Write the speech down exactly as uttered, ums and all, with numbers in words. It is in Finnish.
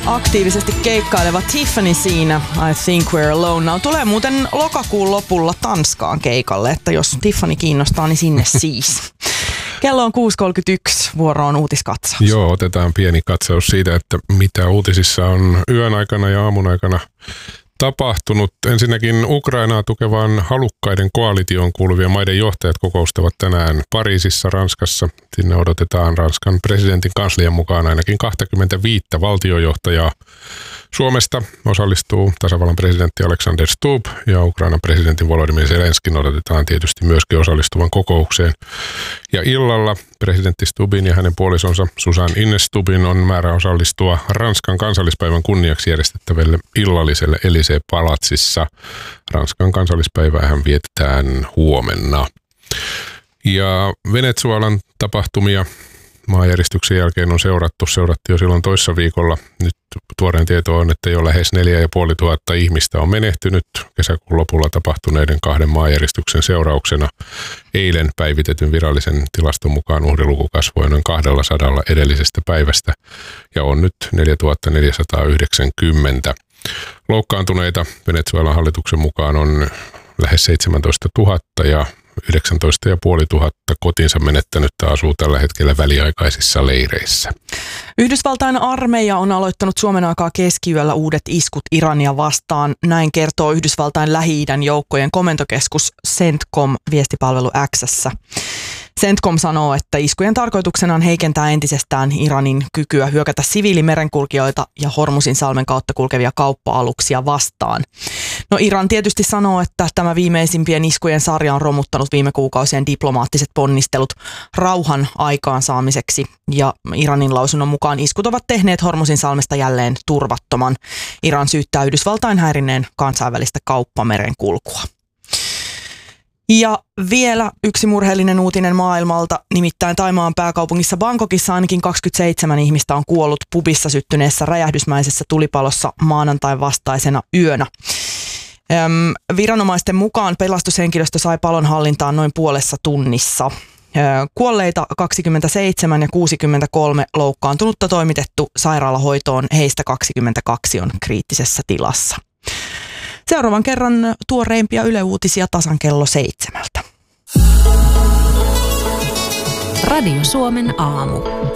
aktiivisesti keikkaileva Tiffany siinä, I Think We're Alone Now. Tulee muuten lokakuun lopulla Tanskaan keikalle, että jos Tiffany kiinnostaa, niin sinne siis. Kello on kuusi kolmekymmentäyksi, vuoro on uutiskatsaus. Joo, otetaan pieni katsaus siitä, että mitä uutisissa on yön aikana ja aamun aikana tapahtunut. Ensinnäkin Ukrainaa tukevan halukkaiden koalitioon kuuluvien maiden johtajat kokoustavat tänään Pariisissa, Ranskassa. Sinne odotetaan Ranskan presidentin kanslian mukaan ainakin kaksikymmentäviisi valtiojohtajaa. Suomesta osallistuu tasavallan presidentti Alexander Stubb ja Ukrainan presidentin Volodymyr Zelenskin odotetaan tietysti myöskin osallistuvan kokoukseen. Ja illalla presidentti Stubbin ja hänen puolisonsa Susan Ines Stubbin on määrä osallistua Ranskan kansallispäivän kunniaksi järjestettävälle illalliselle Élysée-palatsissa. Ranskan kansallispäiväähän vietetään huomenna. Ja Venezuelan tapahtumia maanjäristyksen jälkeen on seurattu, seurattiin jo silloin toissa viikolla. Nyt tuoreen tieto on, että jo lähes neljä ja puoli tuhatta ihmistä on menehtynyt kesäkuun lopulla tapahtuneiden kahden maanjäristyksen seurauksena. Eilen päivitetyn virallisen tilaston mukaan uhriluku kasvoi noin kaksisataa edellisestä päivästä ja on nyt neljätuhatta neljäsataayhdeksänkymmentä. Loukkaantuneita Venezuelan hallituksen mukaan on lähes seitsemäntoista tuhatta ja yhdeksäntoista ja puoli tuhatta kotinsa menettänyttä asuu tällä hetkellä väliaikaisissa leireissä. Yhdysvaltain armeija on aloittanut Suomen aikaa keskiyöllä uudet iskut Irania vastaan. Näin kertoo Yhdysvaltain Lähi-idän joukkojen komentokeskus CENTCOM viestipalvelu X:ssä. CENTCOM sanoo, että iskujen tarkoituksena on heikentää entisestään Iranin kykyä hyökätä siviilimerenkulkijoita ja Hormusin salmen kautta kulkevia kauppa-aluksia vastaan. No Iran tietysti sanoo, että tämä viimeisimpien iskujen sarja on romuttanut viime kuukausien diplomaattiset ponnistelut rauhan aikaansaamiseksi. Ja Iranin lausunnon mukaan iskut ovat tehneet Hormusin salmesta jälleen turvattoman. Iran syyttää Yhdysvaltain häirinneen kansainvälistä kauppamerenkulkua. Ja vielä yksi murheellinen uutinen maailmalta, nimittäin Thaimaan pääkaupungissa Bangkokissa ainakin kaksikymmentäseitsemän ihmistä on kuollut pubissa syttyneessä räjähdysmäisessä tulipalossa maanantain vastaisena yönä. Öm, viranomaisten mukaan pelastushenkilöstö sai palon hallintaan noin puolessa tunnissa. Ö, kuolleita kaksikymmentäseitsemän ja kuusikymmentäkolme loukkaantunutta toimitettu sairaalahoitoon, heistä kaksikymmentäkaksi on kriittisessä tilassa. Seuraavan kerran tuoreimpia Yle Uutisia tasan kello seitsemältä. Radio Suomen aamu.